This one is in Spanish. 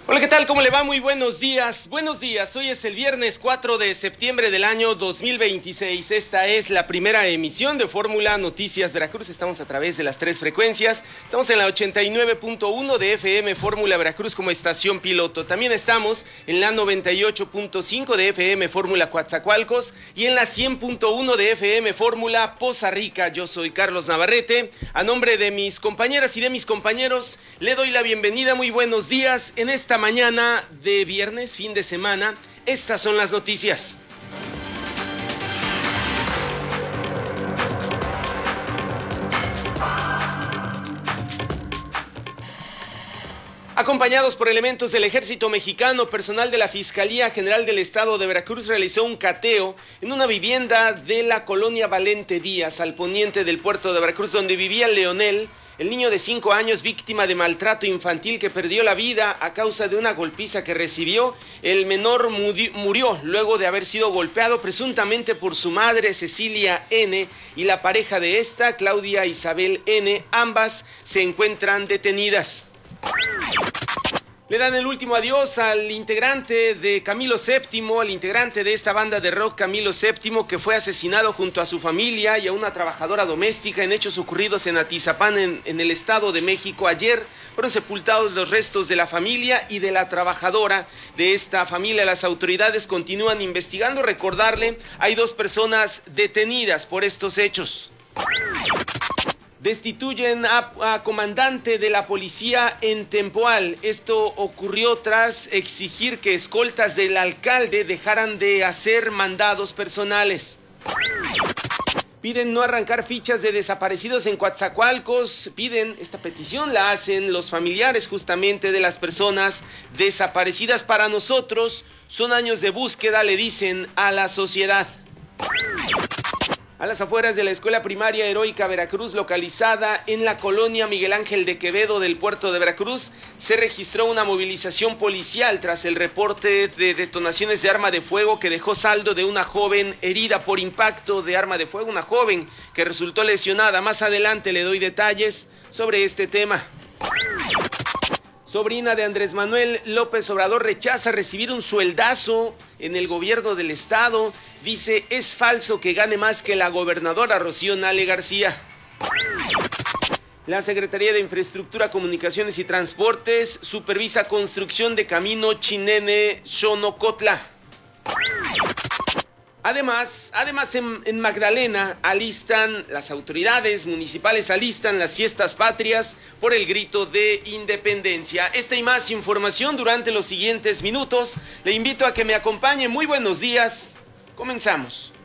Hola, ¿qué tal? ¿Cómo le va? Muy buenos días. Buenos días. Hoy es el viernes 4 de septiembre del año 2026. Esta es la primera emisión de Fórmula Noticias Veracruz. Estamos a través de las tres frecuencias. Estamos en la 89.1 de FM Fórmula Veracruz como estación piloto. También estamos en la 98.5 de FM Fórmula Coatzacoalcos y en la 100.1 de FM Fórmula Poza Rica. Yo soy Carlos Navarrete. A nombre de mis compañeras y de mis compañeros, le doy la bienvenida. Muy buenos días en esta mañana de viernes, fin de semana. Estas son las noticias. Acompañados por elementos del Ejército Mexicano, personal de la Fiscalía General del Estado de Veracruz realizó un cateo en una vivienda de la colonia Valente Díaz, al poniente del puerto de Veracruz, donde vivía Leonel, el niño de 5 años víctima de maltrato infantil que perdió la vida a causa de una golpiza que recibió. El menor murió luego de haber sido golpeado presuntamente por su madre Cecilia N. y la pareja de esta, Claudia Isabel N. Ambas se encuentran detenidas. Le dan el último adiós al integrante de Camilo VII, al integrante de esta banda de rock Camilo VII, que fue asesinado junto a su familia y a una trabajadora doméstica en hechos ocurridos en Atizapán, en el Estado de México. Ayer fueron sepultados los restos de la familia y de la trabajadora de esta familia. Las autoridades continúan investigando. Recordarle, hay 2 personas detenidas por estos hechos. Destituyen a comandante de la policía en Tempoal. Esto ocurrió tras exigir que escoltas del alcalde dejaran de hacer mandados personales. Piden no arrancar fichas de desaparecidos en Coatzacoalcos. Esta petición la hacen los familiares justamente de las personas desaparecidas. Para nosotros son años de búsqueda, le dicen a la sociedad. A las afueras de la Escuela Primaria Heroica Veracruz, localizada en la colonia Miguel Ángel de Quevedo del puerto de Veracruz, se registró una movilización policial tras el reporte de detonaciones de arma de fuego que dejó saldo de una joven herida por impacto de arma de fuego, una joven que resultó lesionada. Más adelante le doy detalles sobre este tema. Sobrina de Andrés Manuel López Obrador rechaza recibir un sueldazo en el gobierno del estado. Dice, es falso que gane más que la gobernadora Rocío Nale García. La Secretaría de Infraestructura, Comunicaciones y Transportes supervisa construcción de camino Chinene-Xonocotla. Además en Magdalena las autoridades municipales alistan las fiestas patrias por el grito de independencia. Esta y más información durante los siguientes minutos. Le invito a que me acompañe. Muy buenos días. Comenzamos.